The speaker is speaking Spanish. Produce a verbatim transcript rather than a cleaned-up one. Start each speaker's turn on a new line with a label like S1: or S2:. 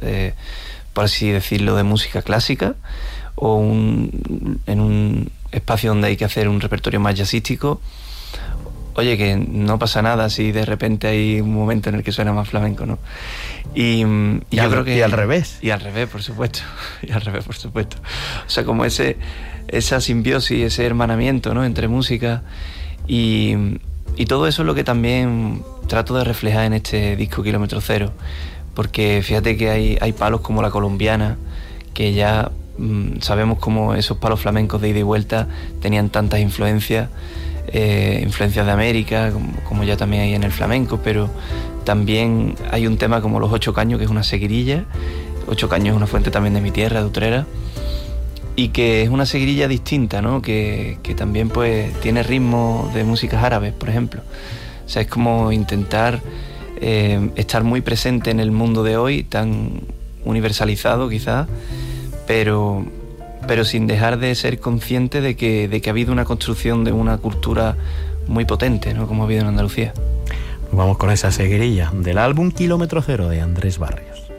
S1: eh, por así decirlo, de música clásica, o un, en un espacio donde hay que hacer un repertorio más jazzístico, oye, que no pasa nada si de repente hay un momento en el que suena más flamenco, ¿no? Y, y,
S2: y
S1: yo
S2: al,
S1: creo que...
S2: Y al revés.
S1: Y al revés, por supuesto. Y al revés, por supuesto. O sea, como ese, esa simbiosis, ese hermanamiento, ¿no?, entre música y, y todo eso es lo que también trato de reflejar en este disco Kilómetro Cero. Porque fíjate que hay, hay palos como la colombiana, que ya mmm, sabemos cómo esos palos flamencos de ida y vuelta tenían tantas influencias, eh, influencias de América, como, como ya también hay en el flamenco, pero también hay un tema como los ocho caños, que es una seguirilla. Ocho caños es una fuente también de mi tierra, de Utrera, y que es una seguirilla distinta, ¿no? Que, que también pues tiene ritmo de músicas árabes, por ejemplo. O sea, es como intentar eh, estar muy presente en el mundo de hoy, tan universalizado quizás, pero, pero sin dejar de ser consciente de que, de que ha habido una construcción de una cultura muy potente, ¿no?, como ha habido en Andalucía.
S2: Vamos con esa seguirilla del álbum Kilómetro Cero de Andrés Barrios.